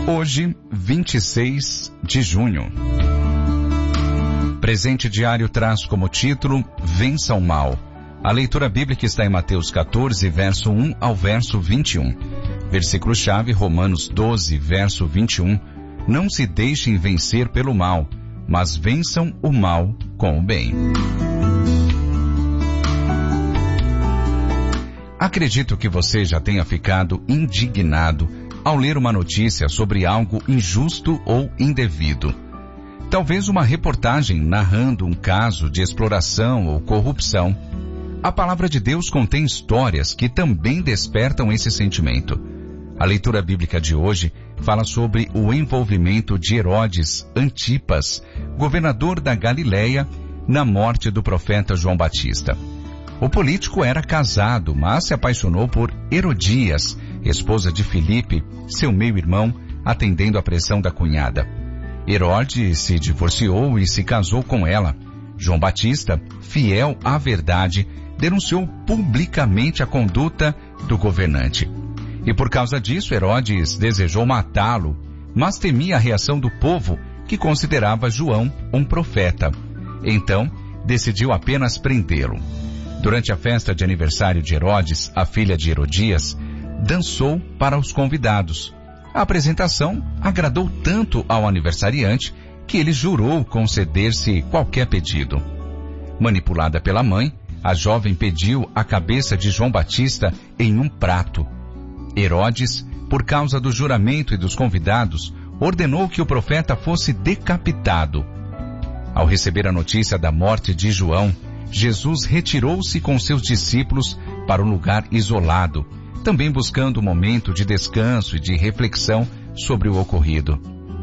Hoje, 26 de junho. Presente Diário traz como título Vença o Mal. A leitura bíblica está em Mateus 14, verso 1 ao verso 21. Versículo-chave, Romanos 12, verso 21. Não se deixem vencer pelo mal, mas vençam o mal com o bem. Acredito que você já tenha ficado indignado ao ler uma notícia sobre algo injusto ou indevido. Talvez uma reportagem narrando um caso de exploração ou corrupção. A palavra de Deus contém histórias que também despertam esse sentimento. A leitura bíblica de hoje fala sobre o envolvimento de Herodes Antipas, governador da Galileia, na morte do profeta João Batista. O político era casado, mas se apaixonou por Herodias, esposa de Filipe, seu meio-irmão, atendendo à pressão da cunhada. Herodes se divorciou e se casou com ela. João Batista, fiel à verdade, denunciou publicamente a conduta do governante. E por causa disso, Herodes desejou matá-lo, mas temia a reação do povo, que considerava João um profeta. Então, decidiu apenas prendê-lo. Durante a festa de aniversário de Herodes, a filha de Herodias dançou para os convidados. A apresentação agradou tanto ao aniversariante que ele jurou conceder-se qualquer pedido. Manipulada pela mãe, a jovem pediu a cabeça de João Batista em um prato. Herodes, por causa do juramento e dos convidados, ordenou que o profeta fosse decapitado. Ao receber a notícia da morte de João, Jesus retirou-se com seus discípulos para um lugar isolado, também buscando um momento de descanso e de reflexão sobre o ocorrido.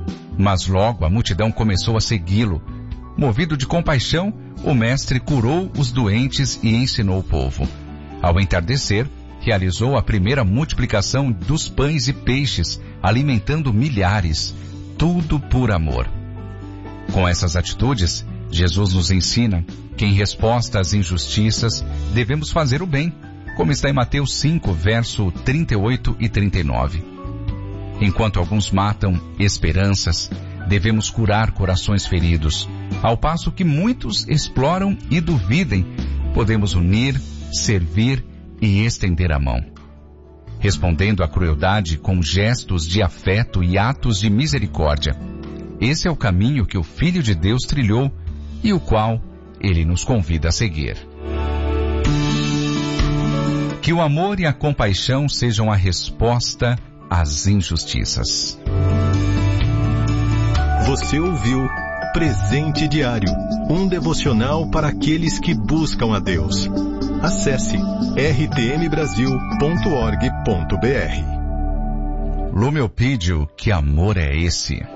Mas logo a multidão começou a segui-lo. Movido de compaixão, o mestre curou os doentes e ensinou o povo. Ao entardecer, realizou a primeira multiplicação dos pães e peixes, alimentando milhares, tudo por amor. Com essas atitudes, Jesus nos ensina que em resposta às injustiças, devemos fazer o bem, como está em Mateus 5, verso 38 e 39. Enquanto alguns matam esperanças, devemos curar corações feridos, ao passo que muitos exploram e duvidem, podemos unir, servir e estender a mão. Respondendo à crueldade com gestos de afeto e atos de misericórdia. Esse é o caminho que o Filho de Deus trilhou e o qual ele nos convida a seguir. Que o amor e a compaixão sejam a resposta às injustiças. Você ouviu Presente Diário, um devocional para aqueles que buscam a Deus. Acesse rtmbrasil.org.br. Lumeu Pídio, que amor é esse?